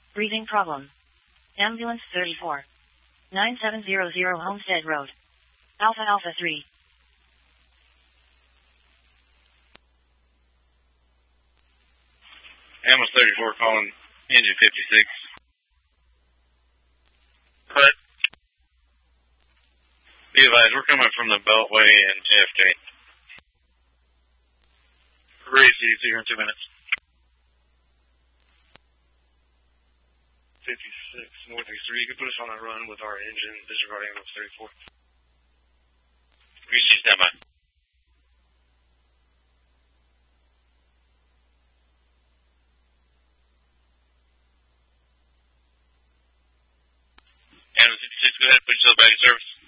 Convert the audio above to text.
Breathing problem. Ambulance 34. 9700 Homestead Road. Alpha Alpha 3. Ambulance 34 calling engine 56. Cut. Be advised, we're coming from the Beltway and JFK. Ready to see you here in 2 minutes. 56 Northeast 3. You can put us on a run with our engine disregarding ambulance 34. Appreciate that, bye. Ambulance 56, go ahead, put yourself back in service.